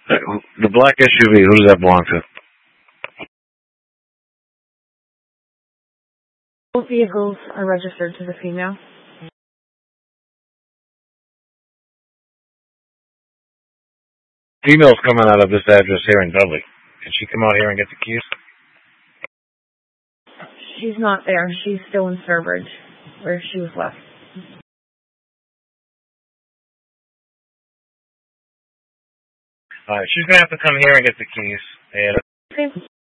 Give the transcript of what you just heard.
The black SUV, who does that belong to? Both vehicles are registered to the female. Female's coming out of this address here in Dudley. Can she come out here and get the keys? She's not there. She's still in Sturbridge, where she was left. Alright, she's gonna have to come here and get the keys. And